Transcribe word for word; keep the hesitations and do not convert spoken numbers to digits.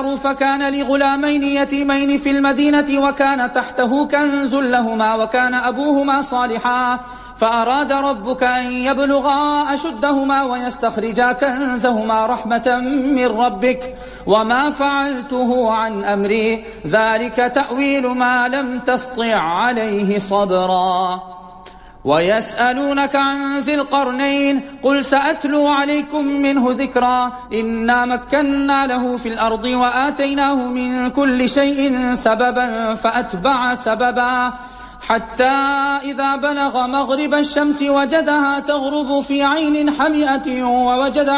له فكان لغلامين يتيمين في المدينة وكان تحته كنز لهما وكان أبوهما صالحا فأراد ربك أن يبلغا أشدهما ويستخرجا كنزهما رحمة من ربك وما فعلته عن أمري ذلك تأويل ما لم تسطع عليه صبرا ويسألونك عن ذي القرنين قل سأتلو عليكم منه ذكرا إنا مكنا له في الأرض وآتيناه من كل شيء سببا فأتبع سببا حتى إذا بلغ مغرب الشمس وجدها تغرب في عين حمئة ووجد